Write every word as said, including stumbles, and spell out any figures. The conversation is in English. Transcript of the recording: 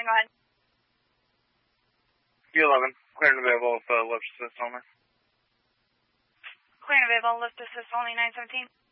seven, go ahead. U eleven, clear and available with uh, lift assist only. Clear and available, lift assist only, nine seventeen.